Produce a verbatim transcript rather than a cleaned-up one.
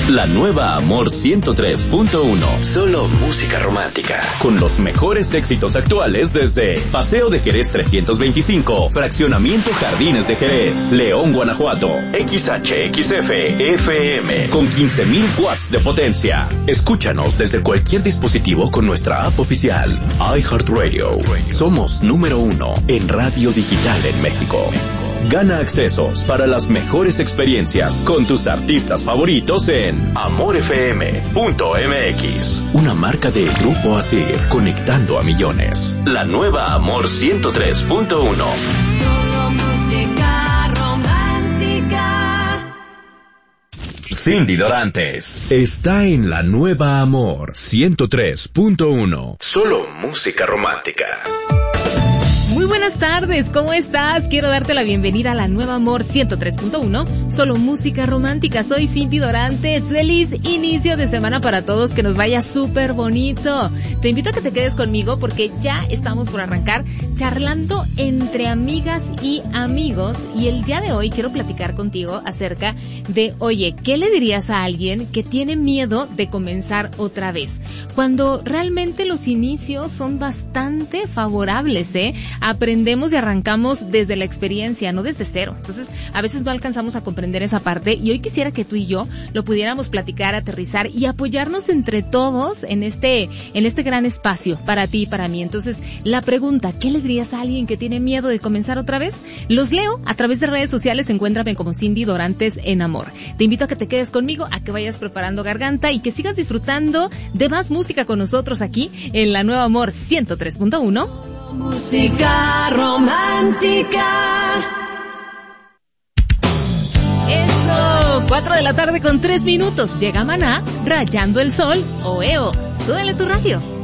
La nueva Amor ciento tres punto uno. Solo música romántica. Con los mejores éxitos actuales desde Paseo de Jerez trescientos veinticinco, Fraccionamiento Jardines de Jerez, León, Guanajuato. X H X F F M con quince mil watts de potencia. Escúchanos desde cualquier dispositivo con nuestra app oficial. iHeartRadio. Somos número uno en radio digital en México. Gana accesos para las mejores experiencias con tus artistas favoritos en amor f m punto m x. Una marca de Grupo Asir, conectando a millones. La nueva Amor ciento tres punto uno. Solo música romántica. Cindy Dorantes está en la nueva Amor ciento tres punto uno. Solo música romántica. Muy buenas tardes, ¿cómo estás? Quiero darte la bienvenida a la nueva Amor ciento tres punto uno, solo música romántica. Soy Cindy Dorantes. Feliz inicio de semana para todos, que nos vaya súper bonito. Te invito a que te quedes conmigo porque ya estamos por arrancar charlando entre amigas y amigos, y el día de hoy quiero platicar contigo acerca de, oye, ¿qué le dirías a alguien que tiene miedo de comenzar otra vez? Cuando realmente los inicios son bastante favorables, ¿eh? Aprendemos y arrancamos desde la experiencia, no desde cero. Entonces, a veces no alcanzamos a comprender esa parte, y hoy quisiera que tú y yo lo pudiéramos platicar, aterrizar y apoyarnos entre todos en este, en este gran espacio para ti y para mí. Entonces, la pregunta, ¿qué le dirías a alguien que tiene miedo de comenzar otra vez? Los leo a través de redes sociales. Encuéntrame como Cindy Dorantes en Amor. Te invito a que te quedes conmigo, a que vayas preparando garganta y que sigas disfrutando de más música con nosotros aquí en la nueva Amor ciento tres punto uno. Música romántica. Eso, cuatro de la tarde con tres minutos. Llega Maná, Rayando el Sol, Oeo. Súbele tu radio.